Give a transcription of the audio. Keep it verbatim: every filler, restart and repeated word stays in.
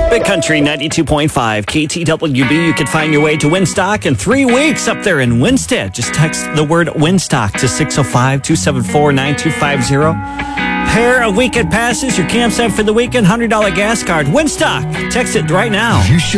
Big Country ninety-two point five K T W B. You can find your way to Winstock in three weeks up there in Winstead. Just text the word Winstock to six oh five, two seven four, nine two five zero. Pair of weekend passes, your campsite for the weekend, one hundred dollars gas card. Winstock. Text it right now. You should